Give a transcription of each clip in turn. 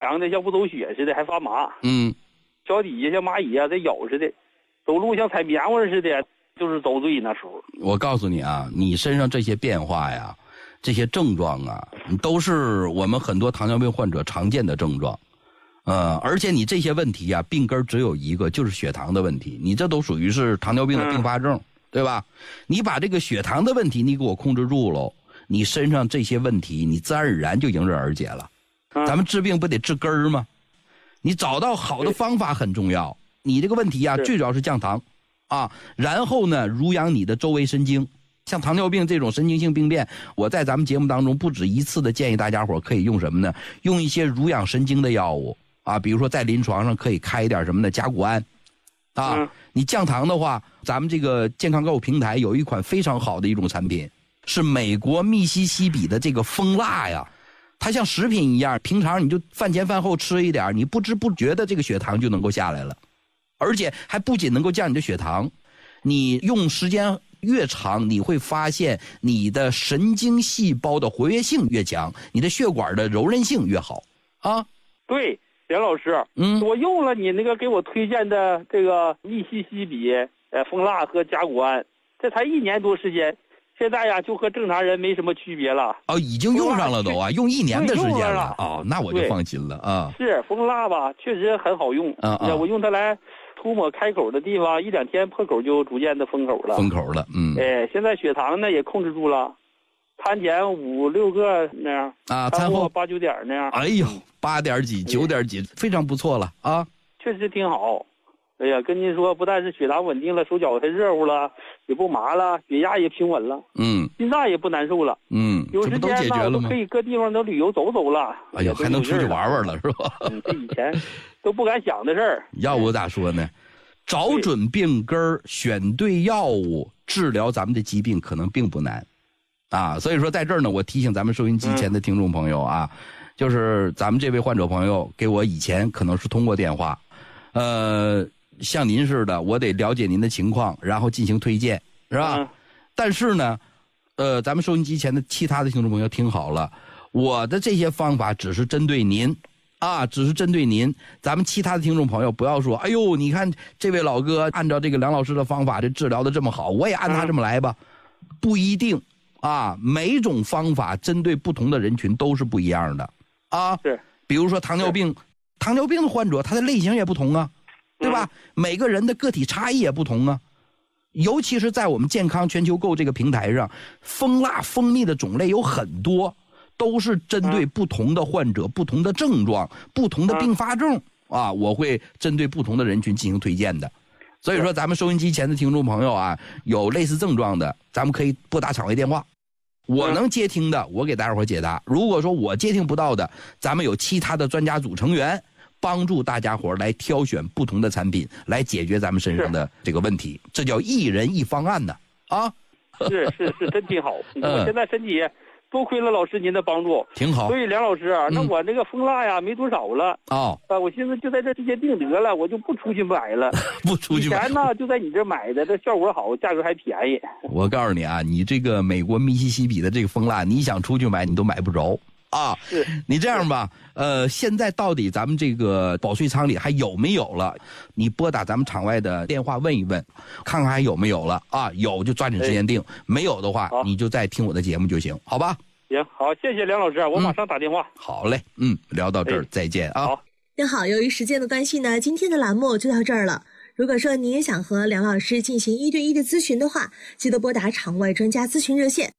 凉的像不走血似的，还发麻。脚底下像蚂蚁啊，在咬似的，走路像踩棉花似的，就是遭罪那时候。 我告诉你啊，你身上这些变化呀，这些症状啊，都是我们很多糖尿病患者常见的症状。而且你这些问题啊，病根只有一个，就是血糖的问题。你这都属于是糖尿病的并发症，对吧？你把这个血糖的问题你给我控制住了，你身上这些问题你自然而然就迎刃而解了。咱们治病不得治根儿吗？你找到好的方法很重要。你这个问题啊，最主要是降糖啊，然后呢，濡养你的周围神经。像糖尿病这种神经性病变，我在咱们节目当中不止一次的建议大家伙可以用什么呢？用一些濡养神经的药物啊，比如说在临床上可以开一点什么呢？甲钴胺啊。你降糖的话，咱们这个健康购物平台有一款非常好的一种产品，是美国密西西比的这个蜂蜡呀。它像食品一样，平常你就饭前饭后吃一点，你不知不觉的这个血糖就能够下来了，而且还不仅能够降你的血糖，你用时间越长，你会发现你的神经细胞的活跃性越强，你的血管的柔韧性越好啊。 对，梁老师，我用了你那个给我推荐的这个密西西比蜂蜡和甲钴胺，这才1年多时间，现在呀就和正常人没什么区别了。 已经用上了都啊，用1年的时间了那我就放心了啊。 是蜂蜡吧，确实很好用我用它来涂抹开口的地方，1-2天破口就逐渐的封口了。现在血糖呢也控制住了，餐前5-6个那样餐后8-9点那样。 哎呦，8点几9点几，非常不错了啊， 确实挺好。哎呀，跟您说，不但是血糖稳定了，手脚还热乎了，也不麻了，血压也平稳了，心脏也不难受了，有时间呢都可以各地方都旅游走走了。 哎呦，还能出去玩玩了是吧？ 这以前都不敢想的事儿。 要不咋说呢？找准病根儿，选对药物，治疗咱们的疾病可能并不难啊。所以说在这儿呢，我提醒咱们收音机前的听众朋友啊，就是咱们这位患者朋友给我以前可能是通过电话，像您似的，我得了解您的情况，然后进行推荐，是吧？但是呢，咱们收音机前的其他的听众朋友听好了，我的这些方法只是针对您啊，只是针对您。咱们其他的听众朋友不要说，哎呦，你看这位老哥按照这个梁老师的方法，这治疗的这么好，我也按他这么来吧，不一定啊。每种方法针对不同的人群都是不一样的啊。 是， 比如说糖尿病的患者，他的类型也不同啊。对吧？每个人的个体差异也不同啊，尤其是在我们健康全球购这个平台上，蜂蜡蜂蜜的种类有很多，都是针对不同的患者、不同的症状、不同的并发症啊，我会针对不同的人群进行推荐的。所以说，咱们收音机前的听众朋友啊，有类似症状的，咱们可以拨打场外电话，我能接听的，我给大伙解答；如果说我接听不到的，咱们有其他的专家组成员。帮助大家伙来挑选不同的产品，来解决咱们身上的这个问题，这叫一人一方案呢啊！ 是，真挺好。我现在身体多亏了老师您的帮助， 挺好。 所以梁老师啊，那我这个蜂蜡呀没多少了我寻思就在这直接定得了，我就不出去买了。 不出去买。 以前呢就在你这买的，这效果好，价格还便宜。 我告诉你啊，你这个美国密西西比的这个蜂蜡，你想出去买你都买不着。你这样吧，现在到底咱们这个保税仓里还有没有了？你拨打咱们场外的电话问一问，看看还有没有了啊？有就抓紧时间定，没有的话你就再听我的节目就行，好吧？ 行，好，谢谢梁老师，我马上打电话。 好嘞，聊到这儿，再见啊。 好， 那好，由于时间的关系呢，今天的栏目就到这儿了。如果说你也想和梁老师进行1对1的咨询的话，记得拨打场外专家咨询热线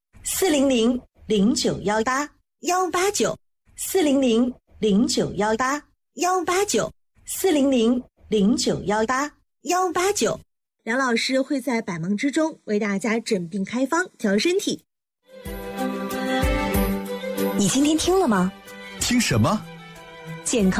400-0918-189，400-0918-189，400-0918-189。梁老师会在百忙之中为大家诊病开方，调身体。 你今天听了吗？ 听什么？ 健康